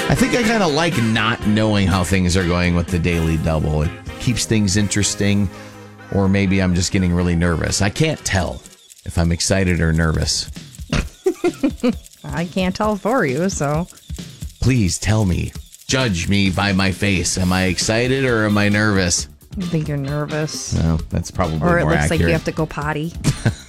I think I kind of like not knowing how things are going with the Daily Double. It keeps things interesting, or maybe I'm just getting really nervous. I can't tell if I'm excited or nervous. I can't tell for you, so. Please tell me. Judge me by my face. Am I excited or am I nervous? I think you're nervous. No, that's probably more Or it looks accurate. like you have to go potty.